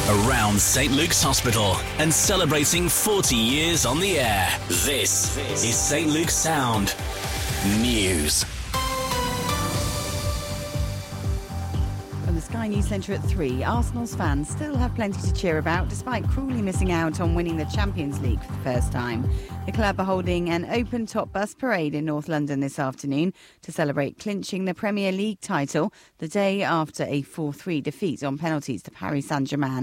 Around St Luke's Hospital and celebrating 40 years on the air. This is St Luke's Sound News. From the Sky News Centre at 3, Arsenal's fans still have plenty to cheer about despite cruelly missing out on winning the Champions League for the first time. The club are holding an open-top bus parade in North London this afternoon to celebrate clinching the Premier League title the day after a 4-3 defeat on penalties to Paris Saint-Germain